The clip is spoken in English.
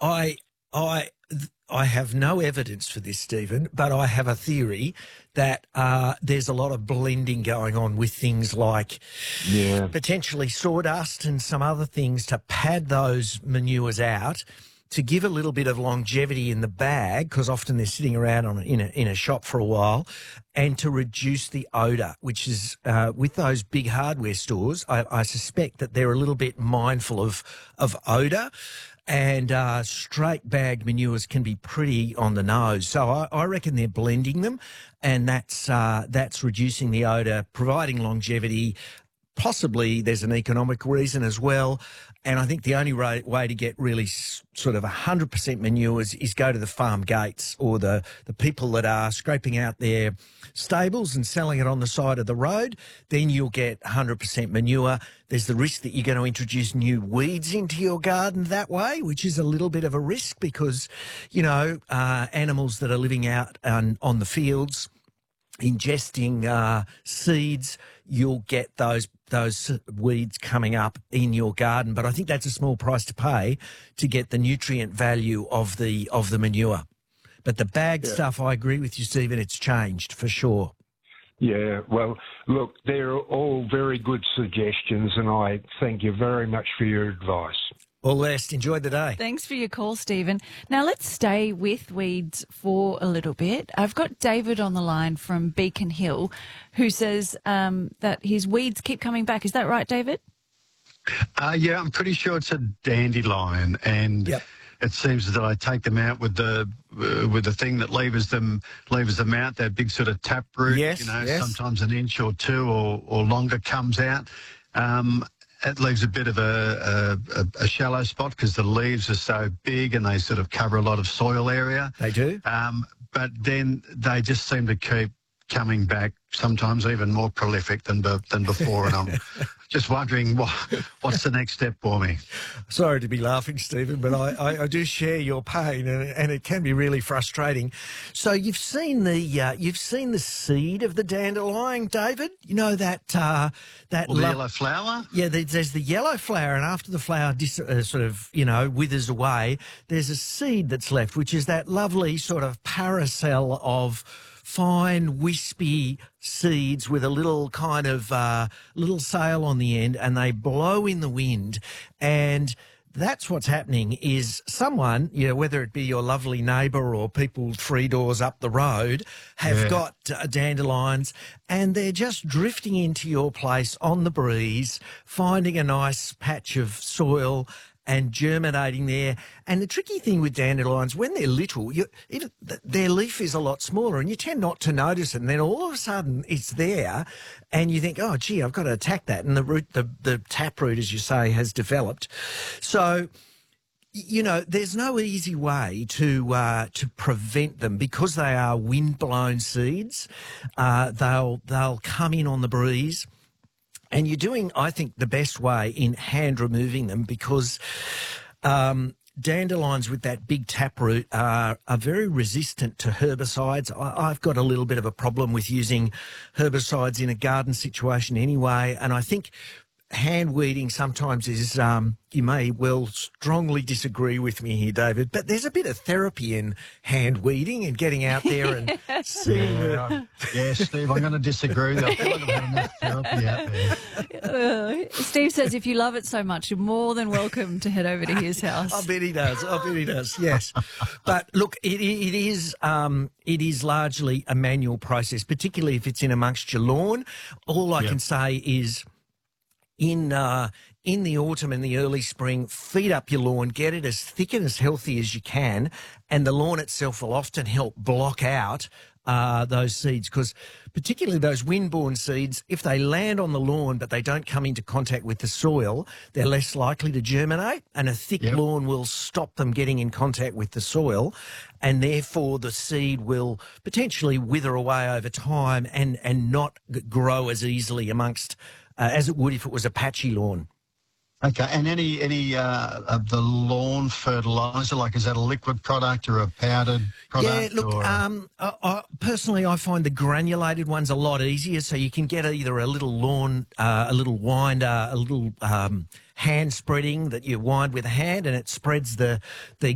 I, I, I have no evidence for this, Stephen, but I have a theory that there's a lot of blending going on with things like potentially sawdust and some other things to pad those manures out, to give a little bit of longevity in the bag, because often they're sitting around in a shop for a while, and to reduce the odour, which is with those big hardware stores, I suspect that they're a little bit mindful of odour. And straight bagged manures can be pretty on the nose. So I reckon they're blending them, and that's reducing the odour, providing longevity. Possibly there's an economic reason as well. And I think the only way to get really sort of 100% manures is go to the farm gates, or the people that are scraping out their stables and selling it on the side of the road. Then you'll get 100% manure. There's the risk that you're going to introduce new weeds into your garden that way, which is a little bit of a risk because, animals that are living out on the fields, ingesting seeds, you'll get those weeds coming up in your garden. But I think that's a small price to pay to get the nutrient value of the manure. But the bag stuff, I agree with you, Stephen, it's changed for sure. Yeah, well, look, they're all very good suggestions, and I thank you very much for your advice. All the best. Enjoy the day. Thanks for your call, Stephen. Now let's stay with weeds for a little bit. I've got David on the line from Beacon Hill who says that his weeds keep coming back. Is that right, David? Yeah, I'm pretty sure it's a dandelion, and it seems that I take them out with the thing that levers them out, that big sort of taproot, sometimes an inch or two or longer comes out. It leaves a bit of a shallow spot because the leaves are so big and they sort of cover a lot of soil area. They do. But then they just seem to keep coming back, sometimes even more prolific than before. And I'm just wondering what's the next step for me. Sorry to be laughing, Stephen, but I do share your pain, and it can be really frustrating. So you've seen the seed of the dandelion, David. You know that the yellow flower. Yeah, there's the yellow flower, and after the flower withers away, there's a seed that's left, which is that lovely sort of paracel of fine, wispy seeds with a little kind of little sail on the end, and they blow in the wind. And that's what's happening is someone, whether it be your lovely neighbour or people 3 doors up the road, have got dandelions, and they're just drifting into your place on the breeze, finding a nice patch of soil and germinating there. And the tricky thing with dandelions, when they're little, their leaf is a lot smaller, and you tend not to notice it. And then all of a sudden it's there, and you think, oh, gee, I've got to attack that. And the taproot, as you say, has developed. So, there's no easy way to prevent them because they are wind-blown seeds. They'll come in on the breeze. And you're doing, I think, the best way in hand removing them because dandelions with that big taproot are very resistant to herbicides. I've got a little bit of a problem with using herbicides in a garden situation anyway, and I think hand weeding sometimes is, you may well strongly disagree with me here, David, but there's a bit of therapy in hand weeding and getting out there and seeing. Yeah, Steve, I'm going to disagree. I feel like I've had enough therapy out there. Steve says if you love it so much, you're more than welcome to head over to his house. I bet he does. Yes. But look, it is largely a manual process, particularly if it's in amongst your lawn. All I can say is, in the autumn and the early spring, feed up your lawn, get it as thick and as healthy as you can, and the lawn itself will often help block out those seeds, because particularly those wind-borne seeds, if they land on the lawn but they don't come into contact with the soil, they're less likely to germinate, and a thick lawn will stop them getting in contact with the soil, and therefore the seed will potentially wither away over time and not grow as easily amongst as it would if it was a patchy lawn. Okay, and any of the lawn fertiliser, like is that a liquid product or a powdered product? Yeah, look, personally I find the granulated ones a lot easier, so you can get either a little lawn, a little winder, a little hand spreading that you wind with a hand, and it spreads the